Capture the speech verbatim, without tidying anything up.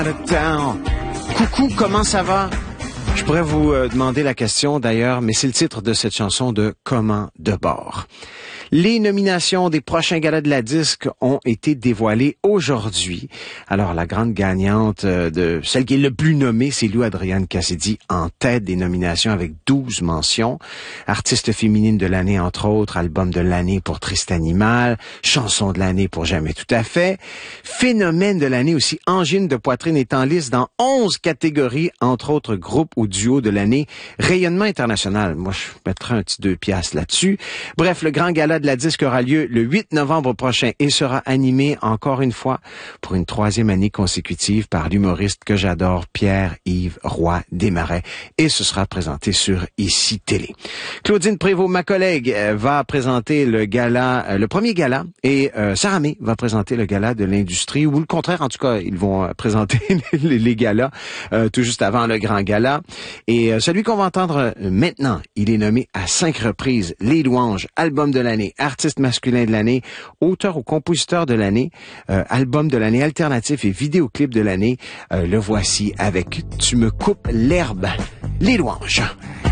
Coucou, comment ça va? Je pourrais vous euh, demander la question d'ailleurs, mais c'est le titre de cette chanson de Comment de bord. Les nominations des prochains galas de la disque ont été dévoilées aujourd'hui. Alors, la grande gagnante de celle qui est le plus nommée, c'est Lou Adrienne Cassidy, en tête des nominations avec douze mentions. Artiste féminine de l'année, entre autres, album de l'année pour Triste Animal, chanson de l'année pour Jamais Tout à Fait. Phénomène de l'année aussi, Angine de poitrine est en liste dans onze catégories, entre autres groupe ou duo de l'année. Rayonnement international, moi je mettrais un petit deux piastres là-dessus. Bref, le grand gala de la disque aura lieu le huit novembre prochain et sera animé encore une fois pour une troisième année consécutive par l'humoriste que j'adore, Pierre-Yves Roy Desmarais, et ce sera présenté sur Ici Télé. Claudine Prévost, ma collègue, va présenter le gala, le premier gala, et euh, Sarah May va présenter le gala de l'industrie, ou le contraire, en tout cas, ils vont présenter les, les galas euh, tout juste avant le grand gala. Et euh, celui qu'on va entendre maintenant, il est nommé à cinq reprises Les Louanges, album de l'année, artiste masculin de l'année, auteur ou compositeur de l'année, euh, album de l'année alternatif et vidéoclip de l'année. Euh, le voici avec Tu me coupes l'herbe, Les Louanges.